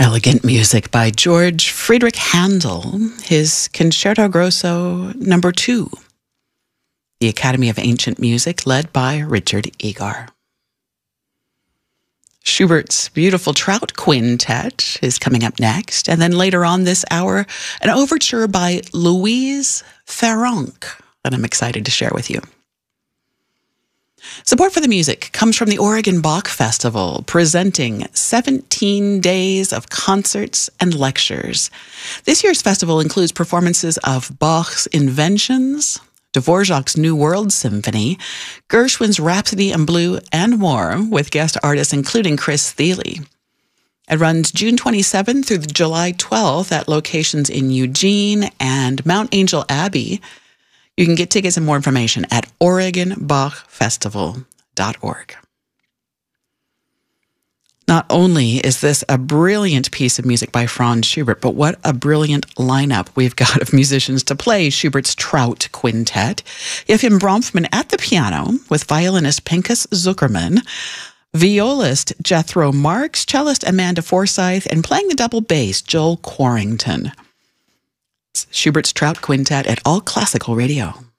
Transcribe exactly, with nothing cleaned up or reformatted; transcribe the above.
Elegant music by George Friedrich Handel, his Concerto Grosso number two. The Academy of Ancient Music, led by Richard Egar. Schubert's beautiful Trout Quintet is coming up next, and then later on this hour, an overture by Louise Farrenc that I'm excited to share with you. Support for the music comes from the Oregon Bach Festival, presenting seventeen days of concerts and lectures. This year's festival includes performances of Bach's Inventions, Dvorak's New World Symphony, Gershwin's Rhapsody in Blue, and more, with guest artists including Chris Thile. It runs June twenty-seventh through July twelfth at locations in Eugene and Mount Angel Abbey. You can get tickets and more information at oregon bach festival dot org. Not only is this a brilliant piece of music by Franz Schubert, but what a brilliant lineup we've got of musicians to play Schubert's Trout Quintet. Joachim Bronfman at the piano with violinist Pinchas Zuckerman, violist Jethro Marks, cellist Amanda Forsyth, and playing the double bass, Joel Quarrington. Schubert's Trout Quintet at All Classical Radio.